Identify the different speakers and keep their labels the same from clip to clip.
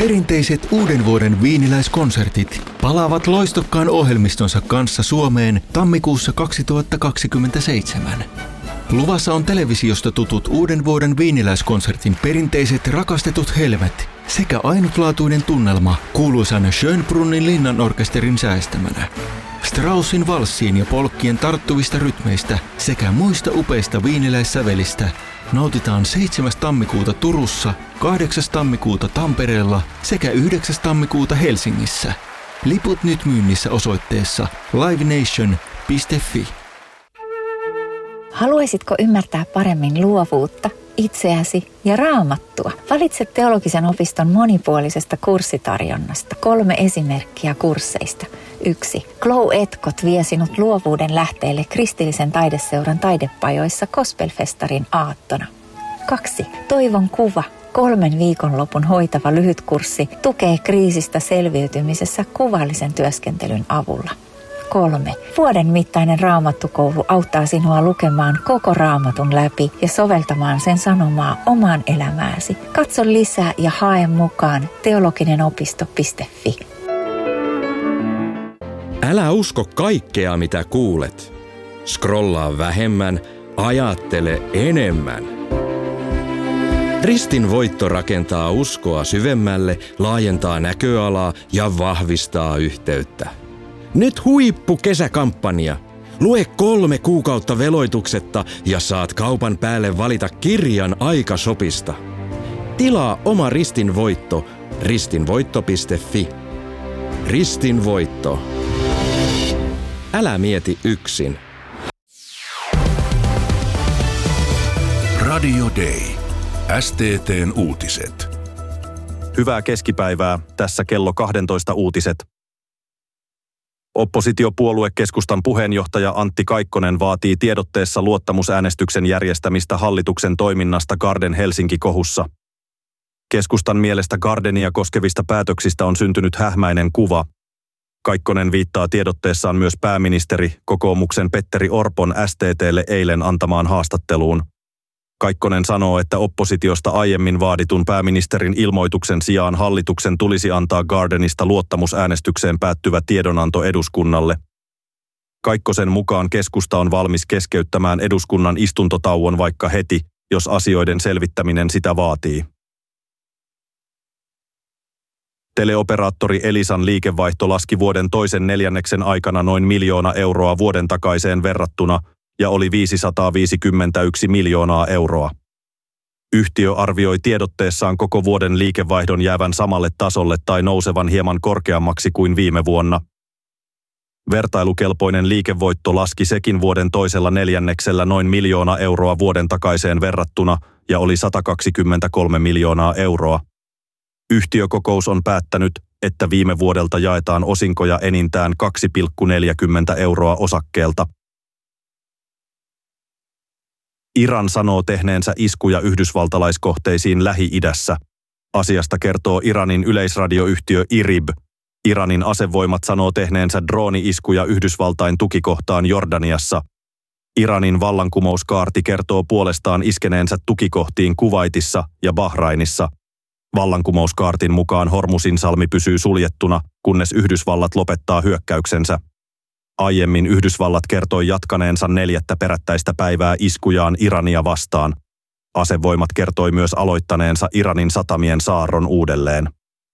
Speaker 1: Perinteiset uuden vuoden viiniläiskonsertit palaavat loistokkaan ohjelmistonsa kanssa Suomeen tammikuussa 2027. Luvassa on televisiosta tutut uuden vuoden viiniläiskonsertin perinteiset rakastetut helmet sekä ainutlaatuinen tunnelma kuuluisan Schönbrunnin linnanorkesterin säästämänä. Straussin valssien ja polkkien tarttuvista rytmeistä sekä muista upeista viiniläissävelistä nautitaan 7. tammikuuta Turussa, 8. tammikuuta Tampereella sekä 9. tammikuuta Helsingissä. Liput nyt myynnissä osoitteessa livenation.fi.
Speaker 2: Haluaisitko ymmärtää paremmin luovuutta, itseäsi ja Raamattua? Valitse teologisen opiston monipuolisesta kurssitarjonnasta 3 esimerkkiä kursseista. 1. Glow Etkot vie sinut luovuuden lähteelle kristillisen taideseuran taidepajoissa Gospelfestarin aattona. 2. Toivon kuva. 3 viikonlopun hoitava lyhytkurssi tukee kriisistä selviytymisessä kuvallisen työskentelyn avulla. 3. Vuoden mittainen raamattukoulu auttaa sinua lukemaan koko raamatun läpi ja soveltamaan sen sanomaa omaan elämääsi. Katso lisää ja hae mukaan teologinenopisto.fi.
Speaker 3: Älä usko kaikkea, mitä kuulet. Scrollaa vähemmän, ajattele enemmän. Ristin voitto rakentaa uskoa syvemmälle, laajentaa näköalaa ja vahvistaa yhteyttä. Nyt huippukesäkampanja. Lue 3 kuukautta veloituksetta ja saat kaupan päälle valita kirjan Aikashopista. Tilaa oma Ristin voitto ristinvoitto.fi. Ristin voitto. Älä mieti yksin.
Speaker 4: Radio Day. STT:n uutiset.
Speaker 5: Hyvää keskipäivää. Tässä kello 12 uutiset. Oppositiopuolue Keskustan puheenjohtaja Antti Kaikkonen vaatii tiedotteessa luottamusäänestyksen järjestämistä hallituksen toiminnasta Garden Helsinki-kohussa. Keskustan mielestä Gardenia koskevista päätöksistä on syntynyt hähmäinen kuva. Kaikkonen viittaa tiedotteessaan myös pääministeri, kokoomuksen Petteri Orpon STT:lle eilen antamaan haastatteluun. Kaikkonen sanoo, että oppositiosta aiemmin vaaditun pääministerin ilmoituksen sijaan hallituksen tulisi antaa Gardenista luottamusäänestykseen päättyvä tiedonanto eduskunnalle. Kaikkosen mukaan keskusta on valmis keskeyttämään eduskunnan istuntotauon vaikka heti, jos asioiden selvittäminen sitä vaatii. Teleoperaattori Elisan liikevaihto laski vuoden toisen neljänneksen aikana noin 1 miljoona euroa vuoden takaiseen verrattuna ja oli 551 miljoonaa euroa. Yhtiö arvioi tiedotteessaan koko vuoden liikevaihdon jäävän samalle tasolle tai nousevan hieman korkeammaksi kuin viime vuonna. Vertailukelpoinen liikevoitto laski sekin vuoden toisella neljänneksellä noin 1 miljoona euroa vuoden takaiseen verrattuna ja oli 123 miljoonaa euroa. Yhtiökokous on päättänyt, että viime vuodelta jaetaan osinkoja enintään 2,40 euroa osakkeelta. Iran sanoo tehneensä iskuja yhdysvaltalaiskohteisiin Lähi-idässä. Asiasta kertoo Iranin yleisradioyhtiö IRIB. Iranin asevoimat sanoo tehneensä drooni-iskuja Yhdysvaltain tukikohtaan Jordaniassa. Iranin vallankumouskaarti kertoo puolestaan iskeneensä tukikohtiin Kuwaitissa ja Bahrainissa. Vallankumouskaartin mukaan Hormusin-salmi pysyy suljettuna, kunnes Yhdysvallat lopettaa hyökkäyksensä. Aiemmin Yhdysvallat kertoi jatkaneensa 4. perättäistä päivää iskujaan Irania vastaan. Asevoimat kertoi myös aloittaneensa Iranin satamien saarron uudelleen.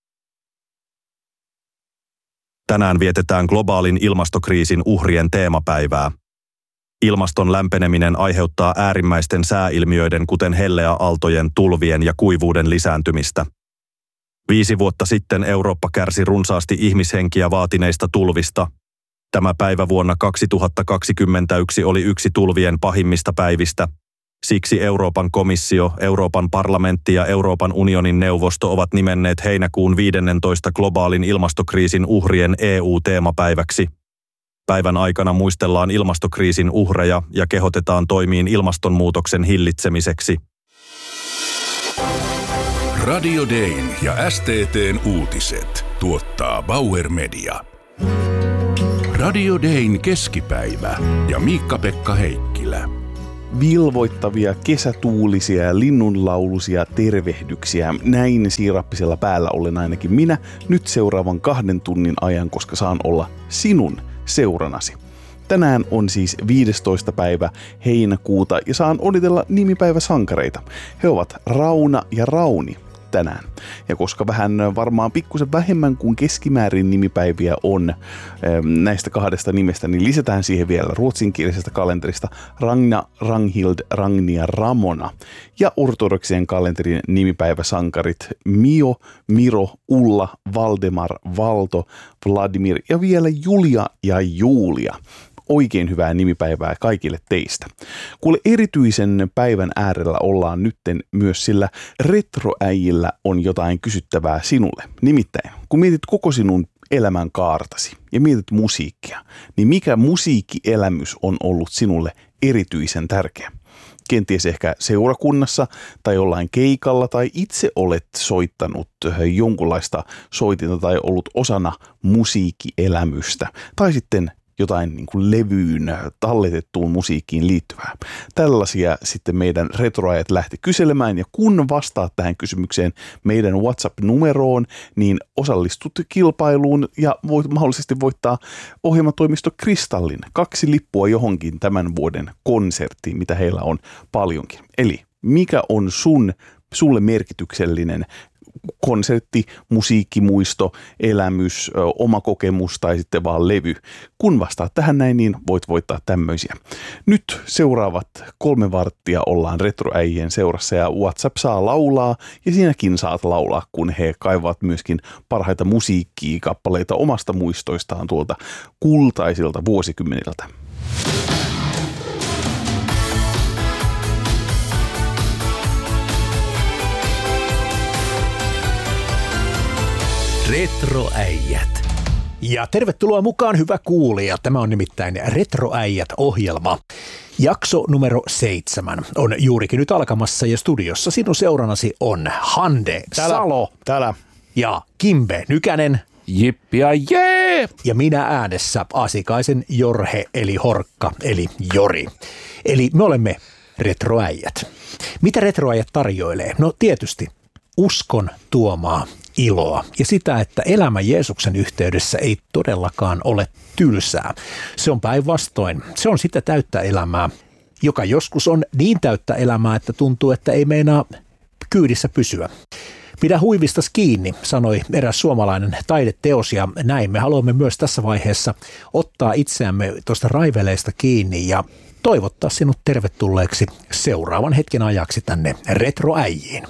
Speaker 5: Tänään vietetään globaalin ilmastokriisin uhrien teemapäivää. Ilmaston lämpeneminen aiheuttaa äärimmäisten sääilmiöiden kuten helleäaaltojen, tulvien ja kuivuuden lisääntymistä. 5 vuotta sitten Eurooppa kärsi runsaasti ihmishenkiä vaatineista tulvista. Tämä päivä vuonna 2021 oli yksi tulvien pahimmista päivistä. Siksi Euroopan komissio, Euroopan parlamentti ja Euroopan unionin neuvosto ovat nimenneet heinäkuun 15. globaalin ilmastokriisin uhrien EU-teemapäiväksi. Päivän aikana muistellaan ilmastokriisin uhreja ja kehotetaan toimiin ilmastonmuutoksen hillitsemiseksi.
Speaker 4: Radio Dayn ja STT:n uutiset tuottaa Bauer Media. Radio Dayn keskipäivä ja Miikka-Pekka Heikkilä.
Speaker 6: vilvoittavia, kesätuulisia ja linnunlauluisia tervehdyksiä. Näin siirappisella päällä olen ainakin minä nyt seuraavan 2 tunnin ajan, koska saan olla sinun seuranasi. Tänään on siis 15. päivä heinäkuuta ja saan onnitella nimipäiväsankareita. He ovat Rauna ja Rauni tänään. Ja koska vähän varmaan pikkusen vähemmän kuin keskimäärin nimipäiviä on näistä 2 nimestä, niin lisätään siihen vielä ruotsinkielisestä kalenterista Ragna, Ranghild, Ragnia, Ramona ja ortodoksien kalenterin nimipäiväsankarit Mio, Miro, Ulla, Valdemar, Valto, Vladimir ja vielä Julia ja Julia. Oikein hyvää nimipäivää kaikille teistä. Kuule, erityisen päivän äärellä ollaan nytten myös, sillä retroäijillä on jotain kysyttävää sinulle. Nimittäin, kun mietit koko sinun elämän kaartasi ja mietit musiikkia, niin mikä musiikkielämys on ollut sinulle erityisen tärkeä? Kenties ehkä seurakunnassa tai jollain keikalla tai itse olet soittanut jonkunlaista soitinta tai ollut osana musiikkielämystä tai sitten jotain niin kuin levyyn, talletettuun musiikkiin liittyvää. Tällaisia sitten meidän retroajat lähti kyselemään, ja kun vastaat tähän kysymykseen meidän WhatsApp-numeroon, niin osallistut kilpailuun ja voit mahdollisesti voittaa ohjelmatoimisto Kristallin 2 lippua johonkin tämän vuoden konserttiin, mitä heillä on paljonkin. Eli mikä on sulle merkityksellinen konsertti, musiikkimuisto, elämys, oma kokemus tai sitten vaan levy. Kun vastaat tähän näin, niin voit voittaa tämmöisiä. Nyt seuraavat 3 varttia ollaan retroäijien seurassa ja WhatsApp saa laulaa ja sinäkin saat laulaa, kun he kaivavat myöskin parhaita musiikkikappaleita omasta muistoistaan tuolta kultaisilta vuosikymmeniltä.
Speaker 7: Retroäijät. Ja tervetuloa mukaan, hyvä kuulija. Tämä on nimittäin Retroäijät-ohjelma. Jakso numero 7 on juurikin nyt alkamassa ja studiossa sinun seuranasi on Hande Salo ja Kimbe Nykänen.
Speaker 8: Jippiä jee!
Speaker 7: Ja minä äänessä Asikaisen Jorhe eli Horkka eli Jori. Eli me olemme Retroäijät. Mitä Retroäijät tarjoilee? No tietysti uskon tuomaa iloa ja sitä, että elämä Jeesuksen yhteydessä ei todellakaan ole tylsää. Se on päinvastoin. Se on sitä täyttä elämää, joka joskus on niin täyttä elämää, että tuntuu, että ei meinaa kyydissä pysyä. Pidä huivistas kiinni, sanoi eräs suomalainen taideteos, ja näin me haluamme myös tässä vaiheessa ottaa itseämme tuosta raiveleista kiinni ja toivottaa sinut tervetulleeksi seuraavan hetken ajaksi tänne Retroäijiin.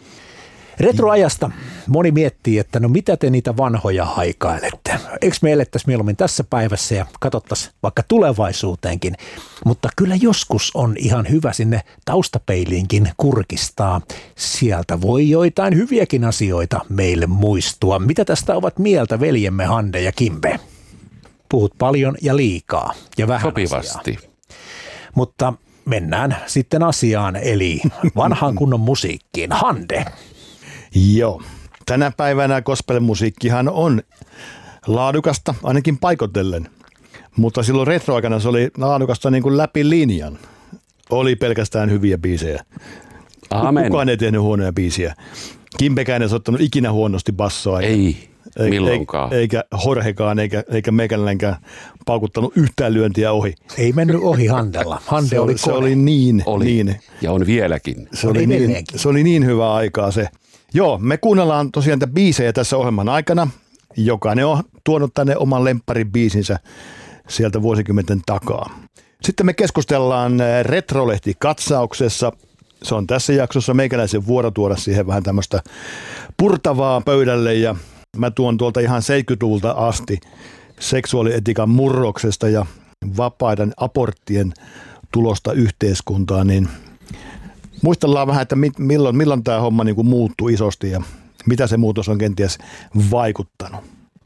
Speaker 7: Retroajasta moni miettii, että no mitä te niitä vanhoja haikailette. Eikö me elettäisi mieluummin tässä päivässä ja katsottaisiin vaikka tulevaisuuteenkin. Mutta kyllä joskus on ihan hyvä sinne taustapeiliinkin kurkistaa. Sieltä voi joitain hyviäkin asioita meille muistua. Mitä tästä ovat mieltä veljemme Hande ja Kimbe? Puhut paljon ja liikaa ja vähän
Speaker 8: sopivasti.
Speaker 7: Asiaa. Mutta mennään sitten asiaan, eli vanhaan kunnon musiikkiin. Hande.
Speaker 9: Joo. Tänä päivänä gospel-musiikkihan on laadukasta, ainakin paikotellen. Mutta silloin retroaikana se oli laadukasta niin kuin läpi linjan. Oli pelkästään hyviä biisejä.
Speaker 8: Amen.
Speaker 9: Kukaan ei tehnyt huonoja biisejä. Kimpekään ei soittanut ikinä huonosti bassoa.
Speaker 8: Ei milloinkaan.
Speaker 9: Eikä Horhekaan, eikä meikäläinkään paukuttanut yhtään lyöntiä ohi.
Speaker 7: Ei mennyt ohi Handella. Hande oli kone.
Speaker 9: Se oli niin.
Speaker 8: Ja on vieläkin.
Speaker 9: Se oli niin hyvä aikaa se. Joo, me kuunnellaan tosiaan näitä biisejä tässä ohjelman aikana. Jokainen on tuonut tänne oman lempparibiisinsä sieltä vuosikymmenten takaa. Sitten me keskustellaan Retrolehti-katsauksessa. Se on tässä jaksossa meikäläisen vuoro tuoda siihen vähän tämmöistä purtavaa pöydälle. Ja mä tuon tuolta ihan 70-luvulta asti seksuaalietiikan murroksesta ja vapaiden aborttien tulosta yhteiskuntaan, niin muistellaan vähän, että milloin tämä homma niin kuin muuttui isosti ja mitä se muutos on kenties vaikuttanut.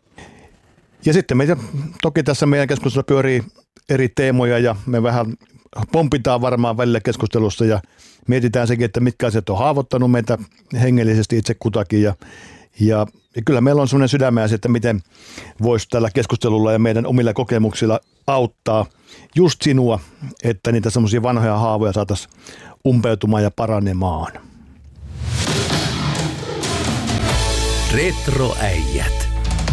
Speaker 9: Ja sitten meitä toki tässä meidän keskustelussa pyörii eri teemoja ja me vähän pompitaan varmaan välillä keskustelussa ja mietitään sekin, että mitkä asiat on haavoittanut meitä hengellisesti itse kutakin Ja kyllä meillä on sellainen sydämeäsi, että miten voisi tällä keskustelulla ja meidän omilla kokemuksilla auttaa just sinua, että niitä semmoisia vanhoja haavoja saataisiin umpeutumaan ja paranemaan.
Speaker 10: Retroäijät.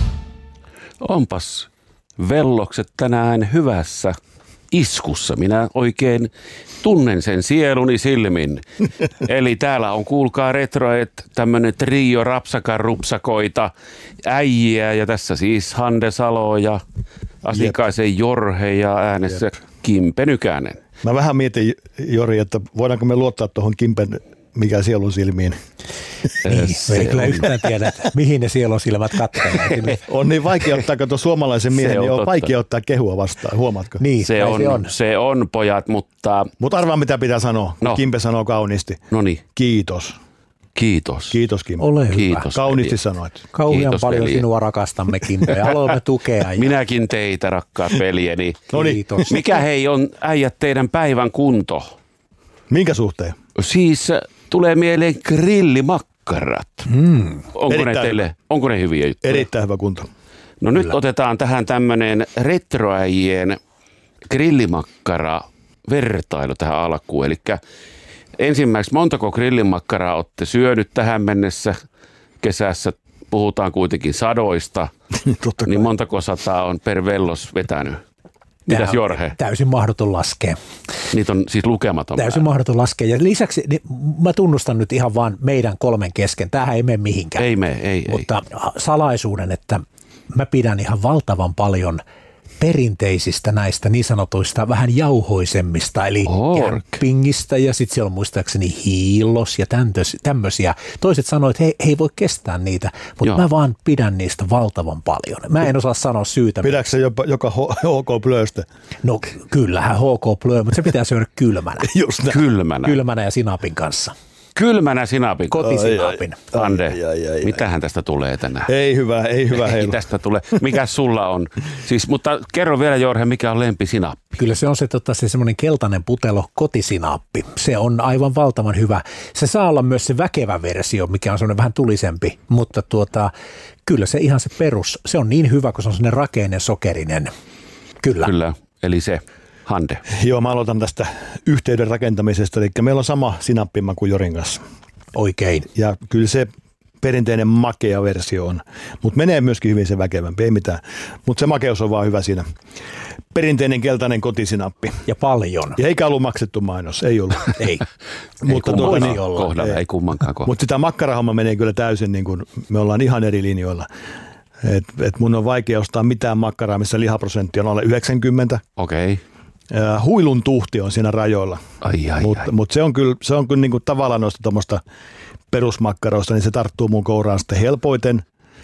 Speaker 8: Onpas vellokset tänään hyvässä iskussa. Minä oikein tunnen sen sieluni silmin. Eli täällä on, kuulkaa retroäijät, tämmönen trio rapsakan rupsakoita, äijiä ja tässä siis Hande Salo ja Asikaisen Jorhe ja äänessä Kimpe Nykänen.
Speaker 9: Mä vähän mietin, Jori, että voidaanko me luottaa tuohon Kimpen mikä sielun silmiin.
Speaker 7: Niin, ei kyllä yhtään tiedä, mihin ne sielun silmät katselee.
Speaker 9: On niin vaikea ottaa, kun suomalaisen miehen, niin on vaikea ottaa kehua vastaan, huomaatko?
Speaker 7: Niin,
Speaker 8: se on pojat, mutta...
Speaker 9: Mutta arvaa mitä pitää sanoa,
Speaker 8: no.
Speaker 9: Kimpe sanoo kauniisti.
Speaker 8: Noniin.
Speaker 9: Kiitos.
Speaker 8: Kiitos.
Speaker 9: Kiitos, Kimpe.
Speaker 7: Ole hyvä.
Speaker 8: Kiitos,
Speaker 9: kauniisti sanoit.
Speaker 7: Kauhean
Speaker 8: Kiitos,
Speaker 7: paljon
Speaker 8: veli.
Speaker 7: sinua rakastamme, Kimpe, ja haluamme tukea. Ja...
Speaker 8: Minäkin teitä, rakkaat veljeni.
Speaker 7: Kiitos.
Speaker 8: Mikä hei on, äijät, teidän päivän kunto?
Speaker 9: Minkä suhteen?
Speaker 8: Siis tulee mieleen grillimakkarat. Onko ne hyviä juttuja?
Speaker 9: Erittäin hyvä kunto.
Speaker 8: No nyt otetaan tähän tämmöinen retroäijien grillimakkara vertailu tähän alkuun. Eli ensimmäiseksi, montako grillimakkaraa olette syönyt tähän mennessä kesässä? Puhutaan kuitenkin sadoista. Niin montako sataa on per vellos vetänyt? Mitäs Jorhe?
Speaker 7: Täysin mahdoton laskea.
Speaker 8: Niitä on siis lukematon
Speaker 7: Täysin mahdoton laskea. Ja lisäksi niin mä tunnustan nyt ihan vaan meidän kolmen kesken. Tämähän ei mene mihinkään.
Speaker 8: Ei.
Speaker 7: Mutta salaisuuden, että mä pidän ihan valtavan paljon perinteisistä näistä niin sanotuista vähän jauhoisemmista, eli kärppingistä ja sitten siellä on muistaakseni hiillos ja tämmöisiä. Toiset sanoivat, että he ei voi kestää niitä, mutta mä vaan pidän niistä valtavan paljon. Mä en osaa sanoa syytä.
Speaker 9: Pidätkö se joka HK Plööstä?
Speaker 7: No kyllähän HK Plöö, mutta se pitää syödä kylmänä.
Speaker 9: Just näin.
Speaker 7: Kylmänä ja sinapin kanssa.
Speaker 8: Kylmänä sinapin.
Speaker 7: Kotisinapin.
Speaker 8: Ande, mitähän tästä tulee tänään?
Speaker 9: Ei hyvä heilu.
Speaker 8: Tästä tulee. Mikä sulla on? Siis, mutta kerro vielä Jorhe, mikä on lempisinappi?
Speaker 7: Kyllä se on se semmoinen keltainen putelo kotisinappi. Se on aivan valtavan hyvä. Se saa olla myös se väkevä versio, mikä on semmoinen vähän tulisempi, mutta kyllä se ihan se perus, se on niin hyvä, kun se on semmoinen rakeinen sokerinen. Kyllä,
Speaker 8: eli se. Hande.
Speaker 9: Joo, mä aloitan tästä yhteyden rakentamisesta. Eli meillä on sama sinappimaa kuin Jorin kanssa.
Speaker 7: Oikein.
Speaker 9: Ja kyllä se perinteinen makea versio on. Mutta menee myöskin hyvin se väkevämpi, ei mitään. Mutta se makeus on vaan hyvä siinä. Perinteinen keltainen kotisinappi.
Speaker 7: Ja paljon.
Speaker 9: Ja eikä ollut maksettu mainos, ei ollut.
Speaker 7: Ei.
Speaker 9: Mutta
Speaker 8: ei kummankaan kohdalla.
Speaker 9: Mutta sitä makkarahomma menee kyllä täysin, niin kuin me ollaan ihan eri linjoilla. Et mun on vaikea ostaa mitään makkaraa, missä lihaprosentti on alle 90.
Speaker 8: Okei.
Speaker 9: Huilun tuhti on siinä rajoilla, mutta se on kyllä niin kuin tavallaan noista tuommoista perusmakkaroista, niin se tarttuu mun kouraan sitten helpoiten.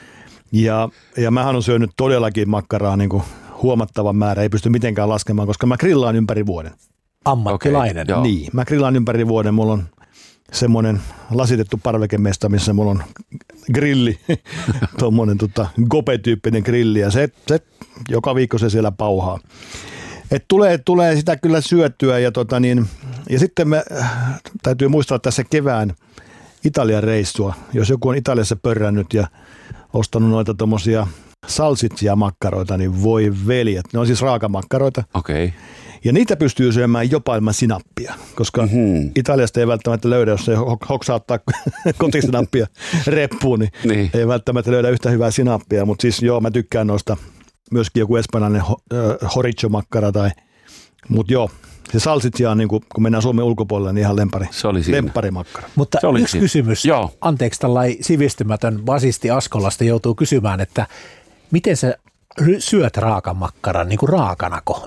Speaker 9: Ja mähän on syönyt todellakin makkaraa niin kuin huomattavan määrä, ei pysty mitenkään laskemaan, koska mä grillaan ympäri vuoden.
Speaker 7: Ammattilainen.
Speaker 8: Okay,
Speaker 9: niin, mä grillaan ympäri vuoden, mulla on semmoinen lasitettu parvekemesta, missä mulla on grilli, tuommoinen gope-tyyppinen grilli ja se joka viikko se siellä pauhaa. Et tulee sitä kyllä syöttyä ja sitten me täytyy muistaa tässä kevään Italian reissua. Jos joku on Italiassa pörrännyt ja ostanut noita tommosia salsiccia-makkaroita, niin voi veljet. Ne on siis raakamakkaroita.
Speaker 8: Okei.
Speaker 9: Ja niitä pystyy syömään jopa ilman sinappia, koska Italiasta ei välttämättä löydä, jos se hoksauttaa kotisinappia reppuun, niin ei välttämättä löydä yhtä hyvää sinappia. Mutta siis joo, mä tykkään noista. Myöskin joku espanjalainen chorizo-makkara mutta joo, se salsiccia on, niin kun mennään Suomen ulkopuolelle, niin ihan lempparimakkara.
Speaker 7: Mutta yksi kysymys, anteeksi tällainen sivistymätön basisti Askolasta joutuu kysymään, että miten sä syöt raakamakkaran, niin kuin raakanako?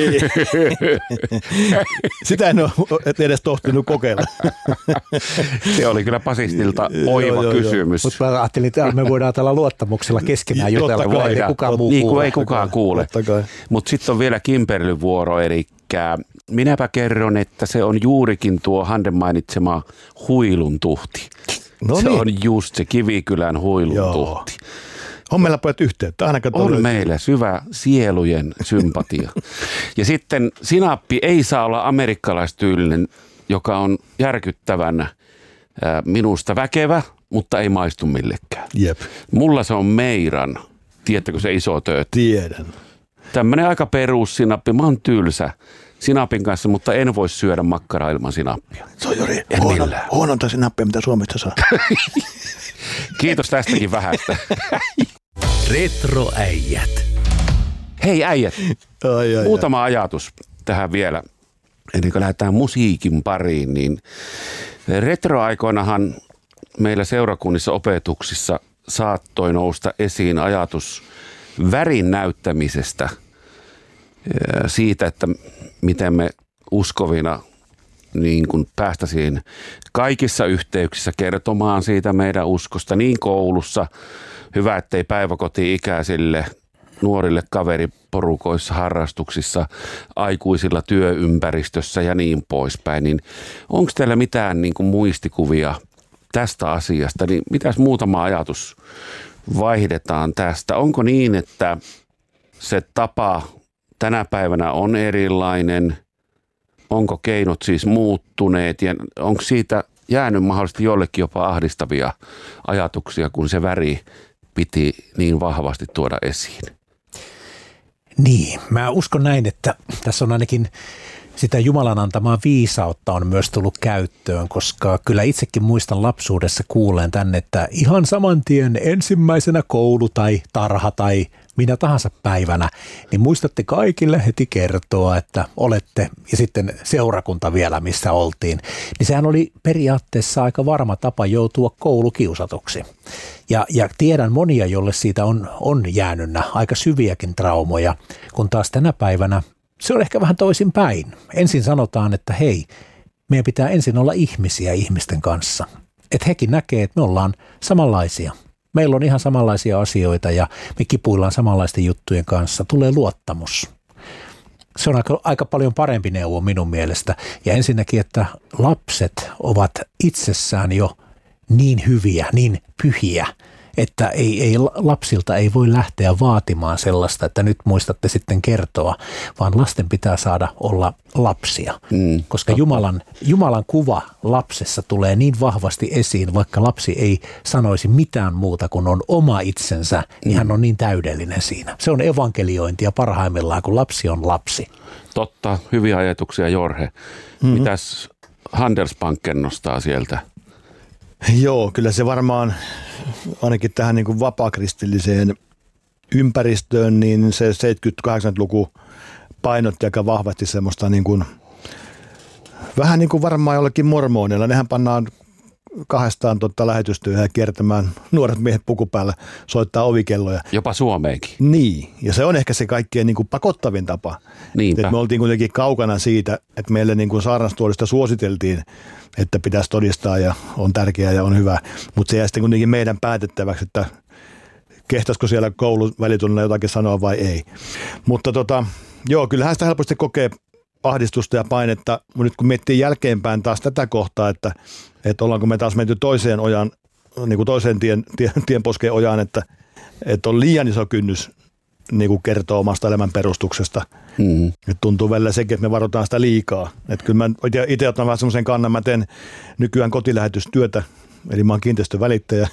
Speaker 7: Sitä en ole edes tohtinut kokeilla.
Speaker 8: Se oli kyllä basistilta oiva kysymys.
Speaker 7: Mutta mä ajattelin, että me voidaan tällä luottamuksella keskenään jutella, ei kukaan muu
Speaker 8: kuule. Ei kukaan kuule. Mutta sitten on vielä Kimperlyn vuoro, eli minäpä kerron, että se on juurikin tuo Handen mainitsema huilun tuhti. Se on just se Kivikylän huilun tuhti.
Speaker 9: On meillä pojat yhteyttä.
Speaker 8: On meillä syvä sielujen sympatia. Ja sitten sinappi ei saa olla amerikkalaistyylinen, joka on järkyttävän minusta väkevä. mutta ei maistu millekään.
Speaker 9: Jep.
Speaker 8: Mulla se on meiran. Tiedättekö se iso tööt?
Speaker 9: Tiedän.
Speaker 8: Tämmöinen aika perussinappi. Mä oon tylsä sinapin kanssa, mutta en voi syödä makkaraa ilman sinappia.
Speaker 9: Se on Jori
Speaker 8: Huononta
Speaker 9: sinappia, mitä Suomesta saa.
Speaker 8: Kiitos tästäkin vähästä.
Speaker 4: Retroäijät.
Speaker 8: Hei äijät, muutama ajatus tähän vielä. Ennen kuin lähdetään musiikin pariin, niin retroaikoinahan meillä seurakunnissa opetuksissa saattoi nousta esiin ajatus värin näyttämisestä, siitä, että miten me uskovina niin kuin päästäisiin kaikissa yhteyksissä kertomaan siitä meidän uskosta, niin koulussa, hyvä ettei päiväkoti-ikäisille, nuorille kaveriporukoissa, harrastuksissa, aikuisilla työympäristössä ja niin poispäin, niin onko teillä mitään niin kuin muistikuvia tästä asiasta, niin mitäs muutama ajatus vaihdetaan tästä? Onko niin, että se tapa tänä päivänä on erilainen? Onko keinot siis muuttuneet ja onko siitä jäänyt mahdollisesti jollekin jopa ahdistavia ajatuksia, kun se väri piti niin vahvasti tuoda esiin?
Speaker 7: Niin, mä uskon näin, että tässä on ainakin sitä Jumalan antamaa viisautta on myös tullut käyttöön, koska kyllä itsekin muistan lapsuudessa kuulleen tänne, että ihan saman tien ensimmäisenä koulu tai tarha tai minä tahansa päivänä, niin muistatte kaikille heti kertoa, että olette, ja sitten seurakunta vielä, missä oltiin. Niin sehän oli periaatteessa aika varma tapa joutua koulukiusatuksi. Ja tiedän monia, jolle siitä on jäänyt aika syviäkin traumoja, kun taas tänä päivänä se on ehkä vähän toisin päin. Ensin sanotaan, että hei, meidän pitää ensin olla ihmisiä ihmisten kanssa. Että hekin näkee, että me ollaan samanlaisia. Meillä on ihan samanlaisia asioita ja me kipuillaan samanlaisten juttujen kanssa. Tulee luottamus. Se on aika paljon parempi neuvo minun mielestä. Ja ensinnäkin, että lapset ovat itsessään jo niin hyviä, niin pyhiä, että lapsilta ei voi lähteä vaatimaan sellaista, että nyt muistatte sitten kertoa, vaan lasten pitää saada olla lapsia. Koska Jumalan kuva lapsessa tulee niin vahvasti esiin, vaikka lapsi ei sanoisi mitään muuta kuin on oma itsensä, niin hän on niin täydellinen siinä. Se on evankeliointia parhaimmillaan, kun lapsi on lapsi.
Speaker 8: Totta, hyviä ajatuksia Jorge. Mitäs Handelsbanken nostaa sieltä?
Speaker 9: Joo, kyllä se varmaan ainakin tähän niin kuin vapaakristilliseen ympäristöön, niin se 70-80-luku painotti aika vahvasti semmoista niin kuin, vähän niin kuin varmaan jollekin mormoneilla. Nehän pannaan kahdestaan lähetystyöhön kiertämään nuoret miehet puku päällä, soittaa ovikelloja.
Speaker 8: Jopa Suomeenkin.
Speaker 9: Niin, ja se on ehkä se kaikkein niin kuin pakottavin tapa. Että me oltiin kuitenkin kaukana siitä, että meille niin kuin saarnastuolista suositeltiin, että pitäisi todistaa ja on tärkeää ja on hyvä. Mutta se jää sitten kuitenkin meidän päätettäväksi, että kehtaisiko siellä koulun välitunnilla jotakin sanoa vai ei. Mutta joo, kyllähän sitä helposti kokee ahdistusta ja painetta, mutta nyt kun miettii jälkeenpäin taas tätä kohtaa, että ollaanko me taas menty toiseen ojaan, niin kuin toiseen tienposkeen ojaan, että on liian iso kynnys niin kuin kertoo omasta elämän perustuksesta. Nyt tuntuu välillä sekin, että me varotaan sitä liikaa. Että kyllä mä itse otan vähän semmoisen kannan, mä teen nykyään kotilähetystyötä, eli mä oon kiinteistövälittäjä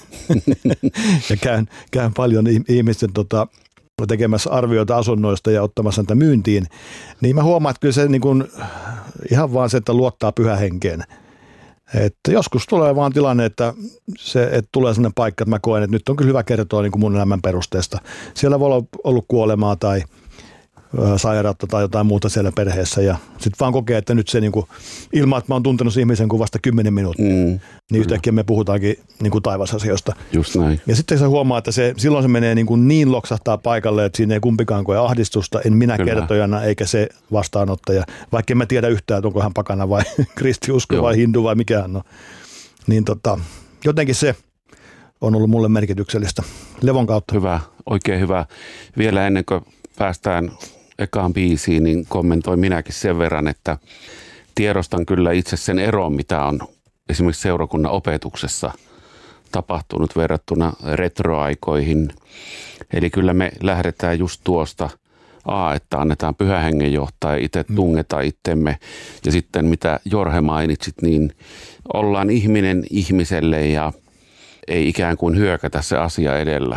Speaker 9: ja käyn paljon ihmisten tekemässä arvioita asunnoista ja ottamassa niitä myyntiin, niin mä huomaan, että kyllä se niin kuin, ihan vaan se, että luottaa pyhä henkeen. Että joskus tulee vaan tilanne, että tulee sellainen paikka, että mä koen, että nyt on kyllä hyvä kertoa niin kuin mun elämän perusteesta. Siellä voi olla ollut kuolemaa tai sairautta tai jotain muuta siellä perheessä ja sitten vaan kokee, että nyt se niin kuin, ilman, että mä oon tuntenut ihmisen kuin vasta 10 minuuttia, niin yhtäkkiä me puhutaankin niin kuin taivasasioista.
Speaker 8: Just näin.
Speaker 9: Ja sitten se huomaa, että silloin se menee niin loksahtaa paikalle, että siinä ei kumpikaan koe ahdistusta, en minä kertojana eikä se vastaanottaja, vaikka en mä tiedä yhtään, että onko hän pakana vai kristiusko vai hindu vai mikä hän on. Niin jotenkin se on ollut mulle merkityksellistä. Levon kautta.
Speaker 8: Hyvä, oikein hyvä. Vielä ennen kuin päästään ekaan biisiin, niin kommentoin minäkin sen verran, että tiedostan kyllä itse sen eron, mitä on esimerkiksi seurakunnan opetuksessa tapahtunut verrattuna retroaikoihin. Eli kyllä me lähdetään just tuosta että annetaan Pyhän Hengen johtaa ja itse tungetaan itsemme. Ja sitten mitä Jorge mainitsit, niin ollaan ihminen ihmiselle ja ei ikään kuin hyökätä se asia edellä,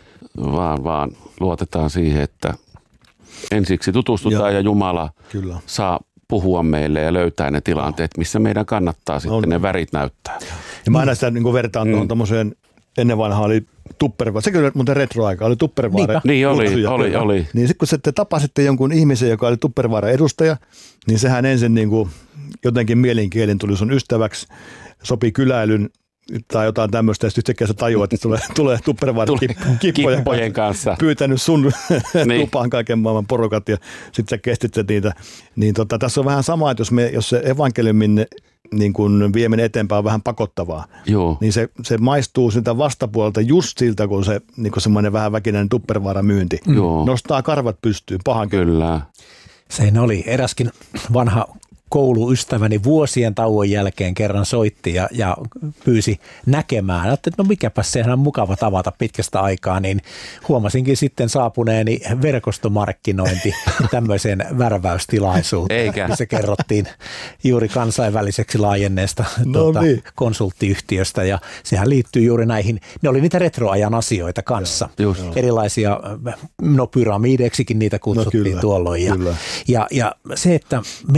Speaker 8: vaan luotetaan siihen, että ensiksi tutustutaan ja Jumala saa puhua meille ja löytää ne tilanteet, missä meidän kannattaa sitten ne värit näyttää.
Speaker 9: Ja mä aina sitä niin vertaan tuohon tommoseen, ennen vanhaa oli Tupperware, sekin oli muuten retroaika, oli Tupperware.
Speaker 8: Niin oli.
Speaker 9: Niin sitten kun te tapasitte jonkun ihmisen, joka oli Tupperware edustaja, niin sehän ensin niin kuin jotenkin mielinkielin tuli sun ystäväksi, sopi kyläilyn tai jotain tämmöistä, ja sitten yhtäkkiä sä tajuat, että tulee Tupperware-kippojen kanssa pyytänyt sun tupaan kaiken maailman porukat, ja sitten sä kestit niitä. Niin tässä on vähän sama, että jos se evankeliumin niin kun vieminen eteenpäin on vähän pakottavaa, niin se maistuu siltä vastapuolelta just siltä, kun se niin semmoinen vähän väkinäinen Tupperware-myynti nostaa karvat pystyyn, pahan
Speaker 8: kyllä.
Speaker 7: Sehän oli eräskin vanha kouluystäväni vuosien tauon jälkeen kerran soitti ja pyysi näkemään. Ajattelin, että no mikäpä sehän on mukava tavata pitkästä aikaa, niin huomasinkin sitten saapuneeni verkostomarkkinointi tämmöiseen värväystilaisuuteen.
Speaker 8: Eikä.
Speaker 7: Se kerrottiin juuri kansainväliseksi laajenneesta konsulttiyhtiöstä ja sehän liittyy juuri näihin, ne oli niitä retroajan asioita kanssa. Erilaisia, pyramideksikin niitä kutsuttiin tuolloin. Ja se, että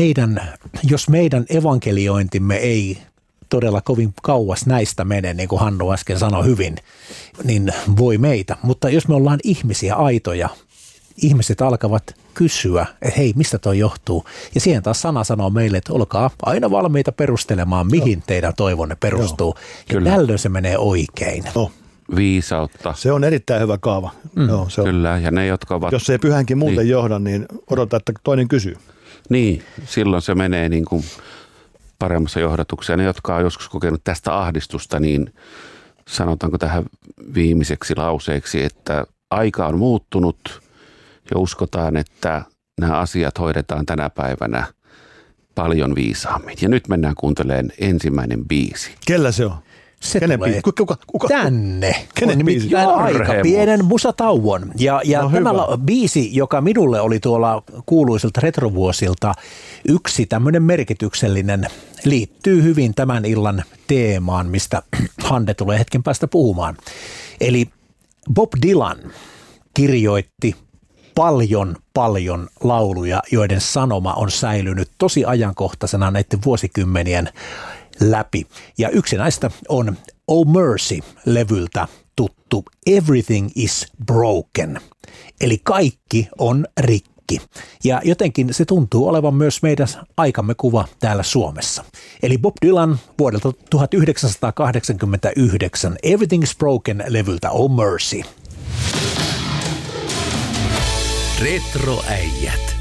Speaker 7: jos meidän evankeliointimme ei todella kovin kauas näistä mene, niin kuin Hannu äsken sanoi hyvin, niin voi meitä. Mutta jos me ollaan ihmisiä aitoja, ihmiset alkavat kysyä, että hei, mistä toi johtuu? Ja siihen taas sana sanoo meille, että olkaa aina valmiita perustelemaan, mihin teidän toivonne perustuu. Ja tällöin se menee oikein.
Speaker 8: Viisautta.
Speaker 9: Se on erittäin hyvä kaava. Se on.
Speaker 8: Kyllä, ja ne, jotka ovat...
Speaker 9: Jos ei pyhänkin muuten johda, niin odota, että toinen kysyy.
Speaker 8: Niin, silloin se menee niin kuin paremmassa johdatuksessa. Ne, jotka on joskus kokenut tästä ahdistusta, niin sanotaanko tähän viimeiseksi lauseeksi, että aika on muuttunut ja uskotaan, että nämä asiat hoidetaan tänä päivänä paljon viisaammin. Ja nyt mennään kuuntelemaan ensimmäinen biisi.
Speaker 9: Kellä se on?
Speaker 7: Se tulee tänne.
Speaker 9: Kenen biisi?
Speaker 7: Aika pienen musatauon. Ja tämä biisi, joka minulle oli tuolla kuuluisilta retrovuosilta yksi tämmöinen merkityksellinen, liittyy hyvin tämän illan teemaan, mistä Hande tulee hetken päästä puhumaan. Eli Bob Dylan kirjoitti paljon lauluja, joiden sanoma on säilynyt tosi ajankohtaisena näiden vuosikymmenien läpi. Ja yksi näistä on Oh Mercy-levyltä tuttu Everything is Broken, eli kaikki on rikki. Ja jotenkin se tuntuu olevan myös meidän aikamme kuva täällä Suomessa. Eli Bob Dylan vuodelta 1989 Everything is Broken-levyltä Oh Mercy.
Speaker 10: Retroäijät.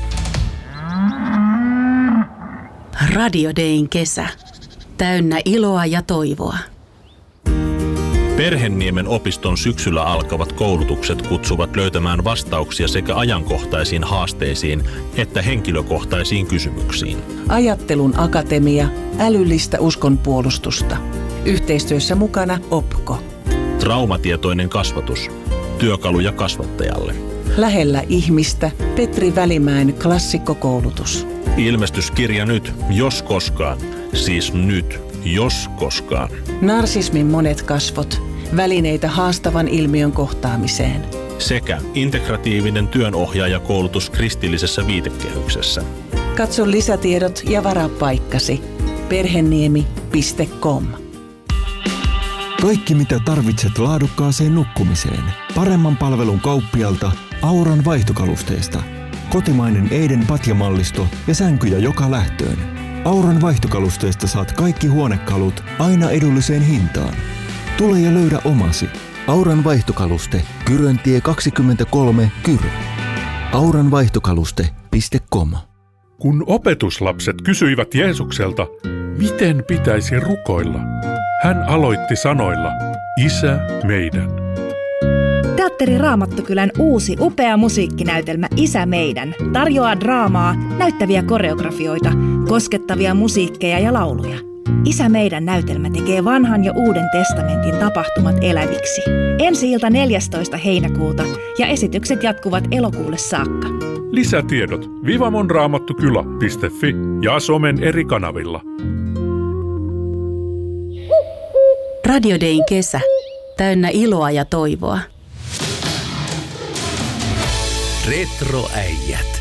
Speaker 10: Radio Dayn kesä. Täynnä iloa ja toivoa.
Speaker 11: Perhenniemen opiston syksyllä alkavat koulutukset kutsuvat löytämään vastauksia sekä ajankohtaisiin haasteisiin että henkilökohtaisiin kysymyksiin.
Speaker 12: Ajattelun akatemia, älyllistä uskonpuolustusta. Yhteistyössä mukana OPKO.
Speaker 11: Traumatietoinen kasvatus. Työkaluja kasvattajalle.
Speaker 12: Lähellä ihmistä Petri Välimäen klassikkokoulutus.
Speaker 11: Ilmestyskirja nyt, jos koskaan. Siis nyt, jos koskaan.
Speaker 12: Narsismin monet kasvot. Välineitä haastavan ilmiön kohtaamiseen.
Speaker 11: Sekä integratiivinen työnohjaajakoulutus kristillisessä viitekehyksessä.
Speaker 12: Katso lisätiedot ja varaa paikkasi. Perheniemi.com.
Speaker 1: Kaikki mitä tarvitset laadukkaaseen nukkumiseen. Paremman palvelun kauppialta Auran vaihtokalusteista. Kotimainen Eiden patjamallisto ja sänkyjä joka lähtöön. Auran vaihtokalusteista saat kaikki huonekalut aina edulliseen hintaan. Tule ja löydä omasi. Auran vaihtokaluste, Kyröntie 23, Kyrö. auranvaihtokaluste.com.
Speaker 13: Kun opetuslapset kysyivät Jeesukselta, miten pitäisi rukoilla, hän aloitti sanoilla, Isä meidän.
Speaker 14: Teatteri Raamattukylän uusi upea musiikkinäytelmä Isä meidän tarjoaa draamaa, näyttäviä koreografioita, koskettavia musiikkeja ja lauluja. Isä meidän näytelmä tekee vanhan ja uuden testamentin tapahtumat eläviksi. Ensi-ilta 14. heinäkuuta ja esitykset jatkuvat elokuulle saakka.
Speaker 13: Lisätiedot vivamonraamattukylä.fi ja somen eri kanavilla.
Speaker 10: Radio Dayn kesä. täynnä iloa ja toivoa.
Speaker 4: Retroäijät.